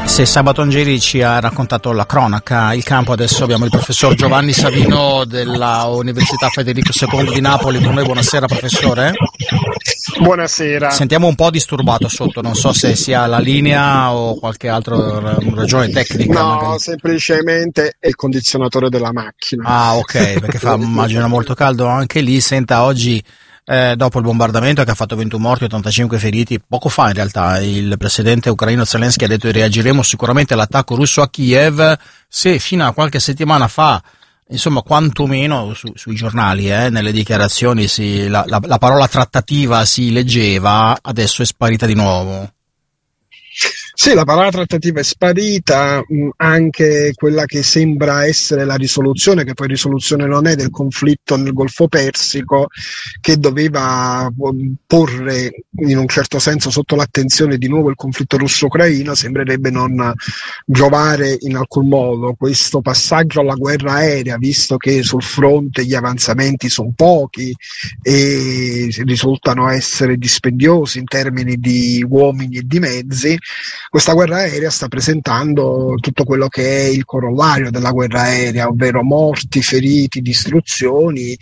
Se sabato Angeli ci ha raccontato la cronaca, il campo, adesso abbiamo il professor Giovanni Savino della Università Federico II di Napoli con noi. Buonasera professore. Buonasera. Sentiamo un po' disturbato sotto, non so se sia la linea o qualche altra ragione tecnica. No, magari. semplicemente è il condizionatore della macchina. Ah, ok, perché fa immagino molto caldo anche lì. Senta, oggi dopo il bombardamento che ha fatto 21 morti e 85 feriti, poco fa in realtà il presidente ucraino Zelensky ha detto che reagiremo sicuramente all'attacco russo a Kiev. Se fino a qualche settimana fa, insomma, quantomeno sui giornali, nelle dichiarazioni la parola trattativa si leggeva, adesso è sparita di nuovo. Sì, la parola trattativa è sparita, anche quella che sembra essere la risoluzione, che poi risoluzione non è, del conflitto nel Golfo Persico, che doveva porre in un certo senso sotto l'attenzione di nuovo il conflitto russo-ucraino, sembrerebbe non giovare in alcun modo. Questo passaggio alla guerra aerea, visto che sul fronte gli avanzamenti sono pochi e risultano essere dispendiosi in termini di uomini e di mezzi, questa guerra aerea sta presentando tutto quello che è il corollario della guerra aerea, ovvero morti, feriti, distruzioni,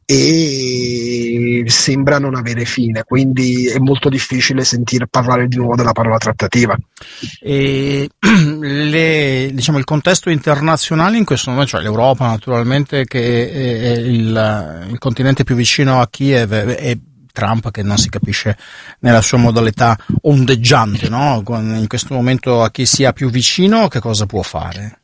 e sembra non avere fine, quindi è molto difficile sentir parlare di nuovo della parola trattativa. E diciamo il contesto internazionale in questo momento, cioè l'Europa naturalmente, che è il continente più vicino a Kiev, è Trump che non si capisce nella sua modalità ondeggiante, no? In questo momento a chi sia più vicino che cosa può fare?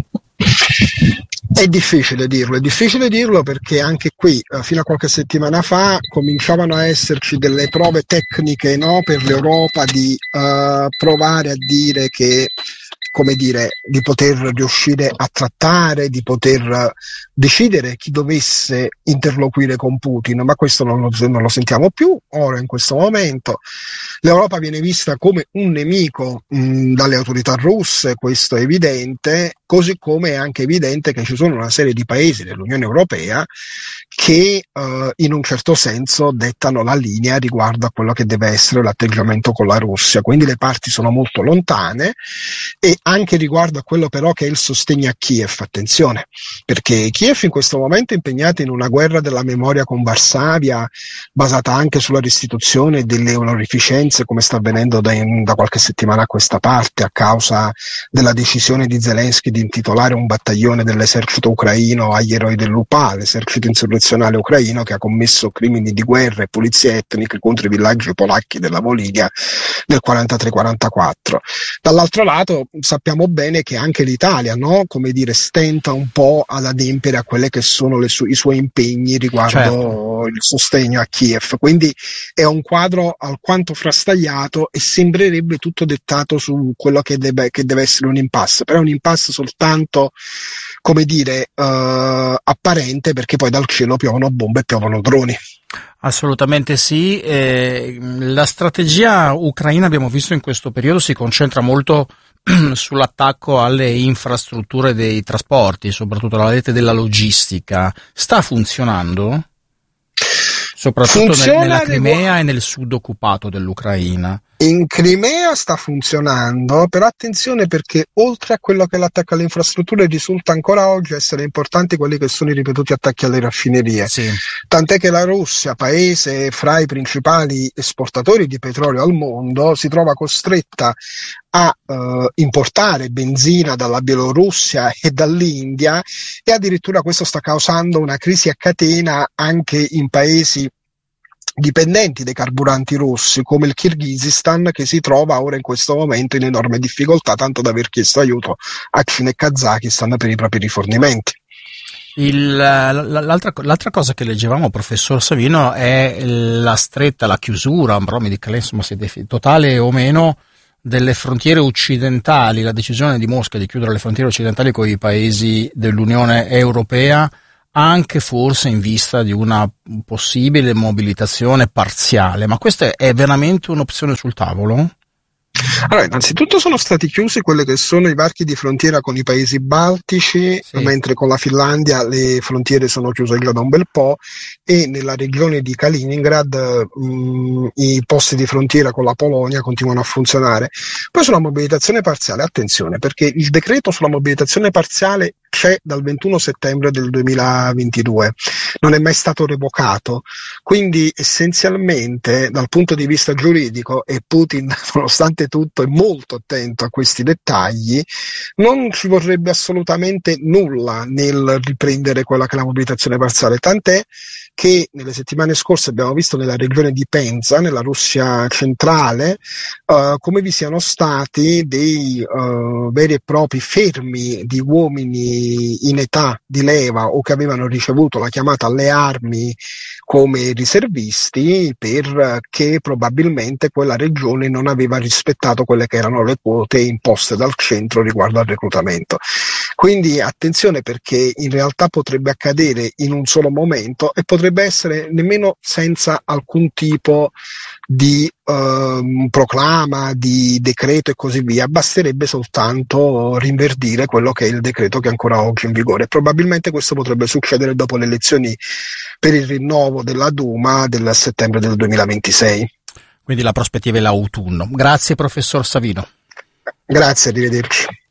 È difficile dirlo perché anche qui fino a qualche settimana fa cominciavano a esserci delle prove tecniche, no, per l'Europa di provare a dire che, come dire, di poter riuscire a trattare, di poter decidere chi dovesse interloquire con Putin, ma questo non lo sentiamo più ora in questo momento. L'Europa viene vista come un nemico dalle autorità russe, questo è evidente, così come è anche evidente che ci sono una serie di paesi dell'Unione Europea che in un certo senso dettano la linea riguardo a quello che deve essere l'atteggiamento con la Russia, quindi le parti sono molto lontane. E anche riguardo a quello però che è il sostegno a Kiev, attenzione, perché Kiev in questo momento è impegnata in una guerra della memoria con Varsavia, basata anche sulla restituzione delle onorificenze, come sta avvenendo da qualche settimana a questa parte, a causa della decisione di Zelensky di intitolare un battaglione dell'esercito ucraino agli eroi dell'UPA, l'esercito insurrezionale ucraino che ha commesso crimini di guerra e pulizie etniche contro i villaggi polacchi della Volinia nel 43-44. Dall'altro lato sappiamo bene che anche l'Italia, no, come dire, stenta un po' ad adempiere a quelle che sono i suoi impegni riguardo il sostegno a Kiev, quindi è un quadro alquanto frastagliato e sembrerebbe tutto dettato su quello che deve essere un impasse, però è un impasse soltanto, come dire, apparente, perché poi dal cielo piovono bombe e piovono droni. Assolutamente sì. La strategia ucraina, abbiamo visto in questo periodo, si concentra molto sull'attacco alle infrastrutture dei trasporti, soprattutto la rete della logistica. Sta funzionando? Soprattutto nella Crimea e nel sud occupato dell'Ucraina. In Crimea sta funzionando, però attenzione, perché oltre a quello che è l'attacco alle infrastrutture risulta ancora oggi essere importanti quelli che sono i ripetuti attacchi alle raffinerie. Sì. Tant'è che la Russia, paese fra i principali esportatori di petrolio al mondo, si trova costretta a importare benzina dalla Bielorussia e dall'India, e addirittura questo sta causando una crisi a catena anche in paesi dipendenti dai carburanti russi come il Kirghizistan, che si trova ora in questo momento in enorme difficoltà, tanto da aver chiesto aiuto a Cina e Kazakistan per i propri rifornimenti. L'altra cosa che leggevamo, professor Savino, è la chiusura, però mi dica lei, insomma, se totale o meno, delle frontiere occidentali, la decisione di Mosca di chiudere le frontiere occidentali con i paesi dell'Unione Europea, anche forse in vista di una possibile mobilitazione parziale. Ma questa è veramente un'opzione sul tavolo? Allora, innanzitutto sono stati chiusi quelli che sono i varchi di frontiera con i paesi baltici, Sì. mentre con la Finlandia le frontiere sono chiuse già da un bel po', e nella regione di Kaliningrad i posti di frontiera con la Polonia continuano a funzionare. Poi sulla mobilitazione parziale, attenzione, perché il decreto sulla mobilitazione parziale c'è dal 21 settembre del 2022, non è mai stato revocato, quindi essenzialmente dal punto di vista giuridico, e Putin nonostante tutto è molto attento a questi dettagli, non ci vorrebbe assolutamente nulla nel riprendere quella che è la mobilitazione parziale, tant'è che nelle settimane scorse abbiamo visto nella regione di Penza, nella Russia centrale, come vi siano stati dei veri e propri fermi di uomini in età di leva o che avevano ricevuto la chiamata alle armi come riservisti, perché probabilmente quella regione non aveva rispettato quelle che erano le quote imposte dal centro riguardo al reclutamento. Quindi attenzione, perché in realtà potrebbe accadere in un solo momento e potrebbe essere nemmeno senza alcun tipo di proclama, di decreto e così via, basterebbe soltanto rinverdire quello che è il decreto che è ancora oggi in vigore. Probabilmente questo potrebbe succedere dopo le elezioni per il rinnovo della Duma del settembre del 2026. Quindi la prospettiva è l'autunno. Grazie professor Savino. Grazie, arrivederci.